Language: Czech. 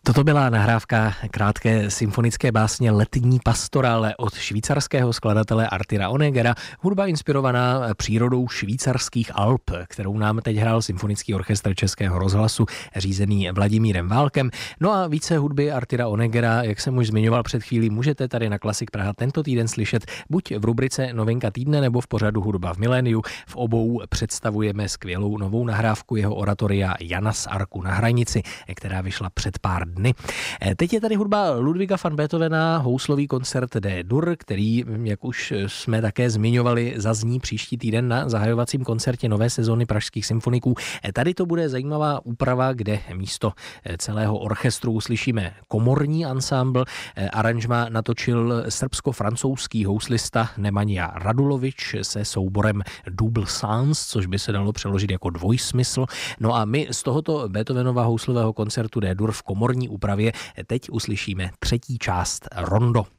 Toto byla nahrávka krátké symfonické básně Letní pastorále od švýcarského skladatele Artura Oneggera, hudba inspirovaná přírodou švýcarských Alp, kterou nám teď hrál Symfonický orchestr Českého rozhlasu řízený Vladimírem Válkem. No a více hudby Artura Oneggera, jak jsem už zmiňoval před chvílí, můžete tady na Klasik Praha tento týden slyšet buď v rubrice Novinka týdne nebo v pořadu Hudba v miléniu. V obou představujeme skvělou novou nahrávku jeho oratoria Jana z Arku na hranici, která vyšla před pár dny. Teď je tady hudba Ludwiga van Beethovena, houslový koncert D-dur, který, jak už jsme také zmiňovali, zazní příští týden na zahajovacím koncertě nové sezóny pražských symfoniků. Tady to bude zajímavá úprava, kde místo celého orchestru uslyšíme komorní ansámbl. Aranžma natočil srbsko-francouzský houslista Nemanja Radulovič se souborem Double Sens, což by se dalo přeložit jako dvojsmysl. No a my z tohoto Beethovenova houslového koncertu D-dur v komorní úpravě teď uslyšíme třetí část Rondo.